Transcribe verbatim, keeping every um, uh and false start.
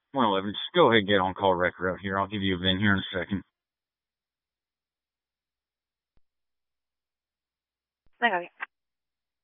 Well, Evan, just go ahead and get on call record out here. I'll give you a V I N here in a second. Okay.